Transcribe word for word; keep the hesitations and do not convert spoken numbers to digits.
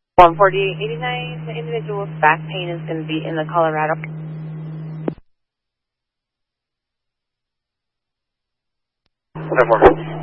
one forty-eight eighty-nine, the individual's back pain is going to be in the Colorado. Whatever.